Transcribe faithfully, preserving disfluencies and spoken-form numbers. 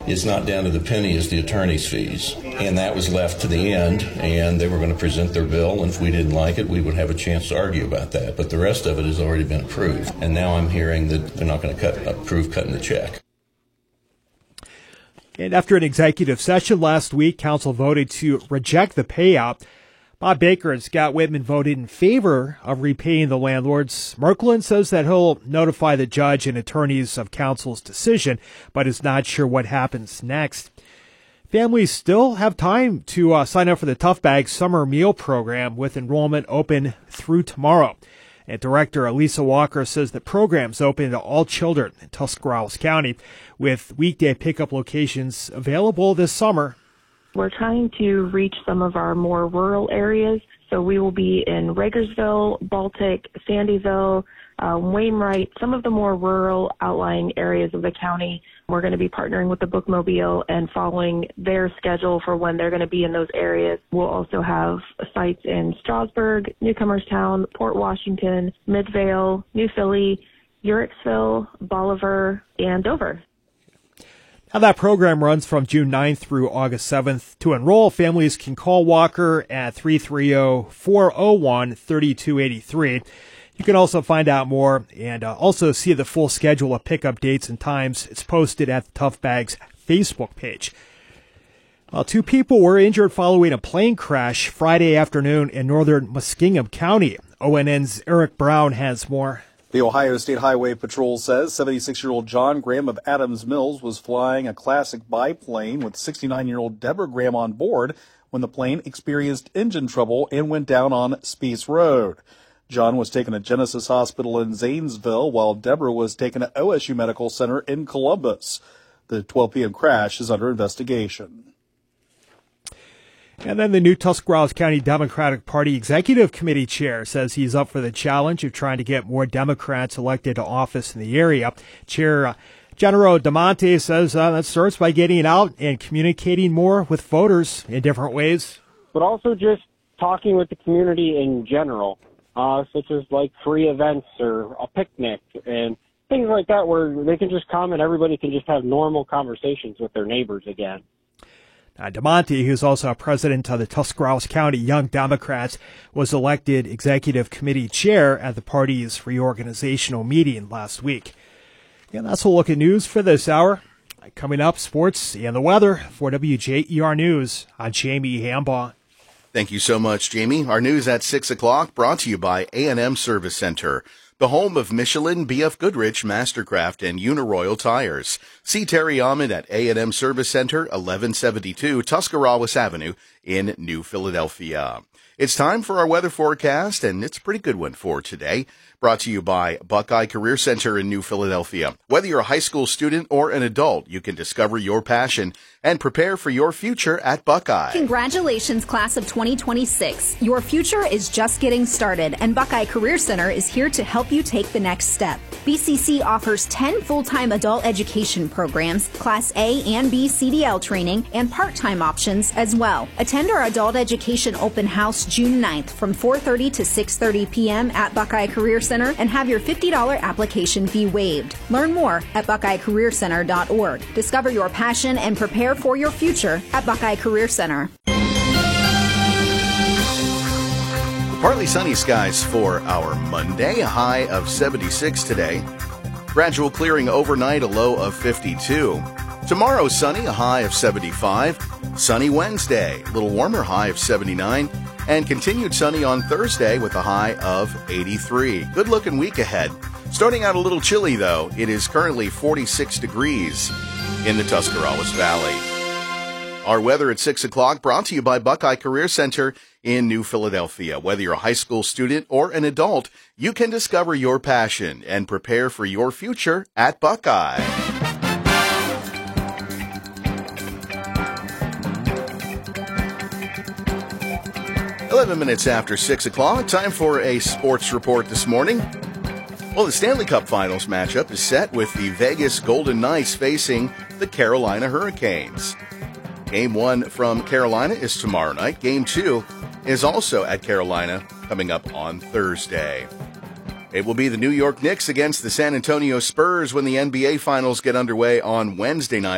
It's not down to the penny as the attorney's fees. And that was left to the end, and they were going to present their bill, and if we didn't like it, we would have a chance to argue about that. But the rest of it has already been approved. And now I'm hearing that they're not going to cut, approve cutting the check. And after an executive session last week, council voted to reject the payout. Bob Baker and Scott Whitman voted in favor of repaying the landlords. Merklin says that he'll notify the judge and attorneys of council's decision, but is not sure what happens next. Families still have time to uh, sign up for the Tough Bag Summer Meal Program with enrollment open through tomorrow. And Director Elisa Walker says the program's open to all children in Tuscarawas County, with weekday pickup locations available this summer. We're trying to reach some of our more rural areas, so we will be in Ragersville, Baltic, Sandyville, uh, Wainwright, some of the more rural outlying areas of the county. We're going to be partnering with the Bookmobile and following their schedule for when they're going to be in those areas. We'll also have sites in Strasburg, Newcomerstown, Port Washington, Midvale, New Philly, Uhrichsville, Bolivar, and Dover. Now that program runs from June ninth through August seventh. To enroll, families can call Walker at three three zero, four zero one, three two eight three. You can also find out more and uh, also see the full schedule of pickup dates and times. It's posted at the Tough Bags Facebook page. Well, two people were injured following a plane crash Friday afternoon in northern Muskingum County. O N N's Eric Brown has more. The Ohio State Highway Patrol says seventy-six-year-old John Graham of Adams Mills was flying a classic biplane with sixty-nine-year-old Deborah Graham on board when the plane experienced engine trouble and went down on Speece Road. John was taken to Genesis Hospital in Zanesville, while Deborah was taken to O S U Medical Center in Columbus. The twelve p.m. crash is under investigation. And then the new Tuscarawas County Democratic Party Executive Committee chair says he's up for the challenge of trying to get more Democrats elected to office in the area. Chair uh, General DeMonte says uh, that starts by getting out and communicating more with voters in different ways. But also just talking with the community in general, uh, such as like free events or a picnic and things like that where they can just come and everybody can just have normal conversations with their neighbors again. Uh, DeMonte, who's also president of the Tuscarawas County Young Democrats, was elected executive committee chair at the party's reorganizational meeting last week. And that's a look at news for this hour. Coming up, sports and the weather. For W J E R News, I'm Jamie Hambaugh. Thank you so much, Jamie. Our news at six o'clock brought to you by A and M Service Center, the home of Michelin, B F Goodrich, Mastercraft, and Uniroyal tires. See Terry Ahmed at A and M Service Center, eleven seventy-two Tuscarawas Avenue in New Philadelphia. It's time for our weather forecast, and it's a pretty good one for today. Brought to you by Buckeye Career Center in New Philadelphia. Whether you're a high school student or an adult, you can discover your passion and prepare for your future at Buckeye. Congratulations, class of twenty twenty-six. Your future is just getting started, and Buckeye Career Center is here to help you take the next step. B C C offers ten full-time adult education programs, Class A and B C D L training, and part-time options as well. Attend our Adult Education Open House June ninth from four thirty to six thirty p.m. at Buckeye Career Center and have your fifty dollars application fee waived. Learn more at buckeye career center dot org. Discover your passion and prepare for your future at Buckeye Career Center. Partly sunny skies for our Monday, a high of seventy-six today. Gradual clearing overnight, a low of fifty-two. Tomorrow, sunny, a high of seventy-five. Sunny Wednesday, a little warmer, high of seventy-nine. And continued sunny on Thursday with a high of eighty-three. Good looking week ahead. Starting out a little chilly, though. It is currently forty-six degrees in the Tuscarawas Valley. Our weather at six o'clock brought to you by Buckeye Career Center in New Philadelphia. Whether you're a high school student or an adult, you can discover your passion and prepare for your future at Buckeye. eleven minutes after six o'clock, time for a sports report this morning. Well, the Stanley Cup Finals matchup is set with the Vegas Golden Knights facing the Carolina Hurricanes. Game one from Carolina is tomorrow night. Game two is also at Carolina coming up on Thursday. It will be the New York Knicks against the San Antonio Spurs when the N B A Finals get underway on Wednesday night.